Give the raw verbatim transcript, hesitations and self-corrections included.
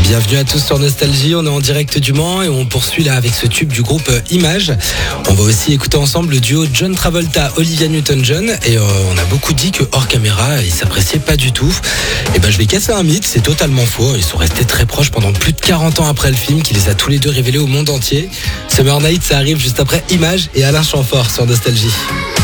Bienvenue à tous sur Nostalgie, on est en direct du Mans et on poursuit là avec ce tube du groupe Image. On va aussi écouter ensemble le duo John Travolta, Olivia Newton-John et euh, on a beaucoup dit que hors caméra ils s'appréciaient pas du tout. Et ben je vais casser un mythe, c'est totalement faux, ils sont restés très proches pendant plus de quarante ans après le film qui les a tous les deux révélés au monde entier. Summer Night, ça arrive juste après Image et Alain Chamfort sur Nostalgie.